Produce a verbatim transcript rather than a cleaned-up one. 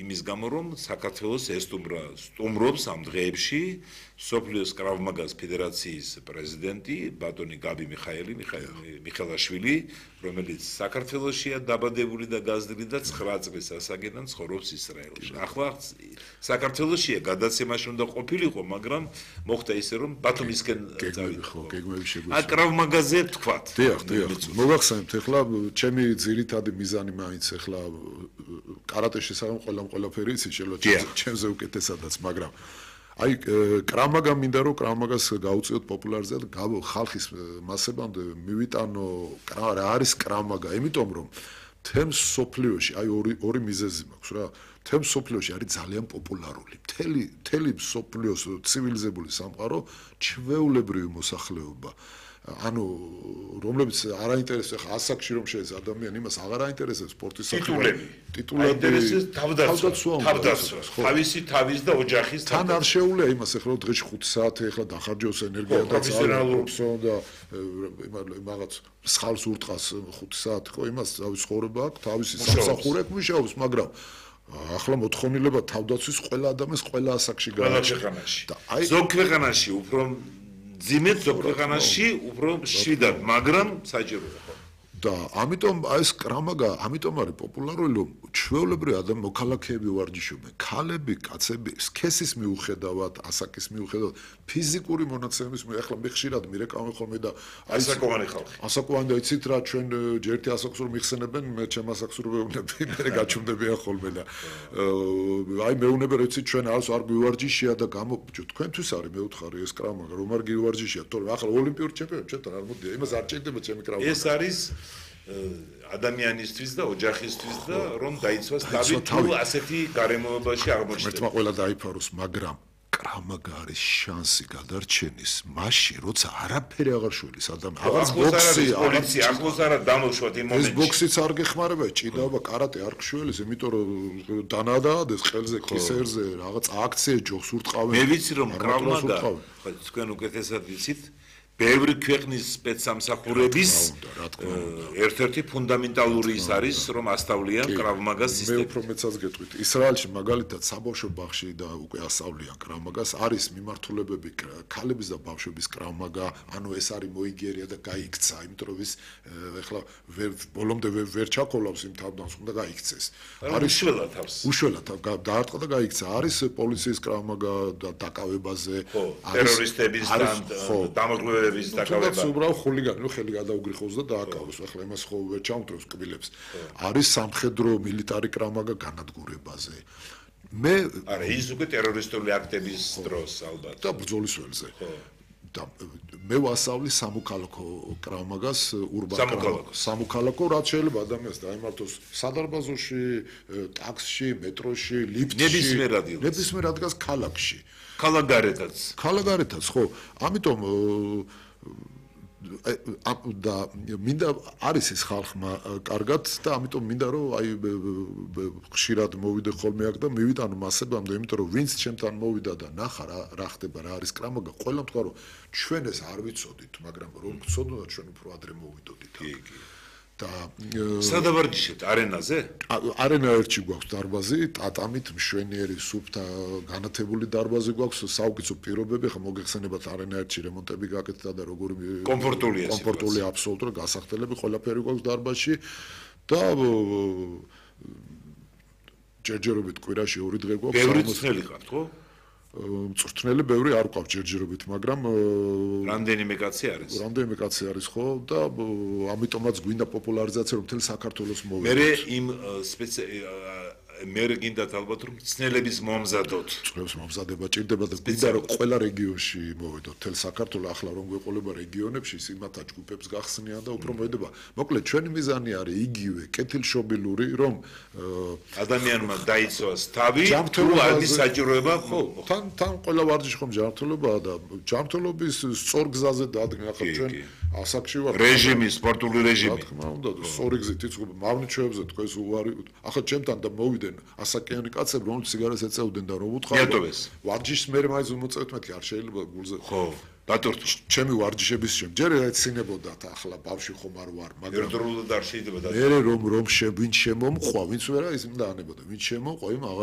იმის გამო რომ საქართველოს ესტუმრა სტუმრობს ამ დღეებში სოფლიოს კრავ-მაგას ფედერაციის პრეზიდენტი ბატონი გაბი მიხაელი მიხელაშვილი რომელიც საქართველოსია დაბადებული და გაზრდილი და ცხრა წლის ასაკიდან ცხოვრობს ისრაელში. ახლა საქართველოსია გადაცემაში უნდა ყოფილიყო, მაგრამ მოხდა ისე რომ ბათუმისკენ წავიდა. კრავ-მაგაზე თქვათ. დიახ, დიახ. მოგახსენებთ ახლა ჩემი ძირითადი მიზანი მაინც ახლა კარატეში საღამ ყველამ ყველაფერი იცი შეიძლება ჩემზე უკეთესადაც, მაგრამ აი კრავ-მაგა მინდა რომ კრავ-მაგას გაუწიოთ პოპულარიზაციად ხალხის მასებამდე მივიტანო რა არის კრავ-მაგა, იმიტომ რომ თემ სოფლიოში აი ორი ორი მიზეზი მაქვს რა თემ სოფლიოში არის ძალიან პოპულარული მთელი მთელი სოფლიოს ცივილიზებული სამყარო ჩვეულებრივი მოსახლეობა ანუ რომლებიც არ აინტერესებს ხა ასაკში რომ შეეც ადამიანი იმას აღარ აინტერესებს სპორტის ტიტულები ტიტულები აინტერესებს თავდაცვა თავდაცვა თავისი თავის და ოჯახის თან არ შეუულია იმას ახლა დღეში ხუთი საათი ახლა დახარჯოს ენერგია და პროფესიონალურობსო და მაგაც სხალს ურტყას ხუთი საათი ხო იმას თავის ცხოვრება აქვს თავისი სამსახური აქვს მუშაობს მაგრამ ახლა მოთხოვნილება თავდაცვის ყველა ადამიანს ყველა ასაკში გააჩნია ზოგ ქვეყანაში უფრო ძიმეთ ზოგ ქვეყანაში უფრო შვიდად, მაგრამ საჭიროა. და ამიტომ ეს კრავ-მაგა ამიტომ არის პოპულარული, რომ ჩვეულებრივი ადამიანი მოქალაქეები ვარჯიშობენ, ქალები, კაცები, სქესის მიუხედავად, ასაკის მიუხედავად, ფიზიკური მონაცემების ახლა მე ხშირად მირეკავენ ხოლმე და ასაკოვანი ხალხი. ასაკოვანი და იცით რა ჩვენ ჯერთი ასაკს რომ მიხსენებენ, მე ჩემ ასაკს რომ მეუბნები, მე გაჩუმდებიან ხოლმე და აი მეუბნები რომ იცით ჩვენ არს არ გვივარჯიშია და გამო თქვენთვის არის მე ვთხარი ეს კრავ-მაგა რომ არ გივარჯიშია, თორემ ახლა ოლიმპიური ჩემპიონი ჩვენთან არ მოდია, იმას არ ჭირდება ჩემი კრავ-მაგა. ეს არის ადამიანისთვის და ოჯახისთვის და რომ დაიცვას თავი თუ ასეთი გარემოებაში აღმოჩნდება. ერთმა ყველა დაიფაროს, მაგრამ კრავ-მაგა არის შანსი გადარჩენის მაშინ, როცა არაფერი აღარ შვილის ადამიანი. აღარ ბოქსი, პოლიცია, ახლოს არა დამოშვათ იმ მომენტში. ეს ბოქსიც არ გეხმარება, ჭიდაობა, კარატე არ გშველის, იმიტომ რომ დანადადეს ხელზე, კისერზე, რაღაც აქციე ჯოხს ურტყავენ. მე ვიცი რომ კრავ-მაგა, ხო თქვენ უკეთესად ვიცით. ბევრი ქვეყნის სპეცსამსახურების ერთ-ერთი ფუნდამენტალური ის არის რომ ასწავლიან კრავ-მაგას სისტემას. მე უფრო მეცაც გეტყვით. ისრაელში მაგალითად საბავშვო ბაღში და უკვე ასწავლიან კრავ-მაგას, არის მიმართულებები ქალების და ბავშვების კრავ-მაგა, ანუ ეს არის მოიგერია და გაიქცა, იმიტომ რომ ის ეხლა ბოლომდე ვერ ჩაქოლავს იმ თავდანს, უნდა გაიქცეს. არის უშველა თავს. უშველა დაარტყა და გაიქცა. არის პოლიციის კრავ-მაგა დაკავებაზე, არის ტერორისტების დამოკიდებულება თუნდაც უბრალოდ ხულიგანი ნუ ხელი გადაუგრიხოს და დააკავოს ახლა იმას ხო ვერ ჩაუნტროს კბილებს არის სამხედრო მილიტარი კრავ-მაგა განადგურებაზე მე არა ის უკვე ტერორისტული აქტების დროს ალბათ და ბრძოლის ველზე და მე ვასწავლი სამოქალაქო კრავ-მაგას ურბან სამოქალაქო რაც შეიძლება ადამიანს დაემართოს სადარბაზოში ტაქსში მეტროში ლიფტში ნებისმიერ ადგილას ნებისმიერ ადგილას ქალაქში ქალაქგარეთაც ქალაქგარეთაც ხო ამიტომ და მინდა არის ეს ხალხმა კარგად და ამიტომ მინდა რომ აი ხშირად მოვიდე ხოლმე აქ და მივიტანო მასებამდე იმიტომ რომ ვინც ჩემთან მოვიდა და ნახა რა რა ხდება რა არის კრავ-მაგა ყველა თქვა რომ ჩვენ ეს არ ვიცოდით მაგრამ რომ გწოდოთ ჩვენ უფრო ადრე მოვიდოდით კი კი და სადავარჯიშებთ არენაზე? არენა ერთში გვაქვს დარბაზი, ტატამით მშვენიერი სუფთა განათებული დარბაზი გვაქვს, საუკეთესო პირობები, ხა მოგეხსენებათ არენა ერთში რემონტები გაკეთდა და როგორი კომფორტულია კომფორტულია აბსოლუტურად გასახდელები ყველაფერი გვაქვს დარბაზში და ჯერჯერობით კვირაში ორი დღე გვაქვს. ბევრი წელი ყავთ, ხო? მწვრთნელი ბევრი არ ყავს ჯერჯერობით, მაგრამ რამდენიმე კაცი არის. რამდენიმე კაცი არის ხო და ამიტომაც გვინდა პოპულარიზაცია რომ მთელ საქართველოს მოვიდეთ. მე იმ მე გინდათ ალბათ რომ მწვრთნელების მომზადოთ. წლებს მომზადება ჭირდება და გვინდა რომ ყველა რეგიონში მოვიდოთ. მთელ საქართველოს ახლა რომ გვეყოლება რეგიონებში სიმათა ჯგუფებს გახსნიან და უფრო მოედება. მოკლედ ჩვენი მიზანი არის იგივე კეთილშობილური რომ ადამიანმა დაიცვას თავი თუ არის საჭიროება ხო თან თან ყველა ვარჯიში ხომ ჯანმრთელობაა და ჯანმრთელობის სწორ გზაზე დადგენ ახლა ჩვენ ასაკში ვარ რეჟიმი სპორტული რეჟიმი რა თქმა უნდა სწორი გზით იცხოვ მავნიჩვებზე თქვენს უარი ახლა ჩემთან და მოვიდნენ ასაკიანი კაცები რომლებიც სიგარეტს ეწეოდნენ და რომ უთხარ ვარჯიშს მე მაინც მოწევთ მეთქი არ შეიძლება გულზე ხო დატვირთო ჩემი ვარჯიშების შემ ჯერ ეცინებოდათ ახლა ბავშვი ხომ არ ვარ მაგრამ ერთდროულად არ შეიძლება და მე რომ რომ შე ვინ შემომყვა ვინც ვერა ის უნდა ანებოდა ვინ შემომყვა იმ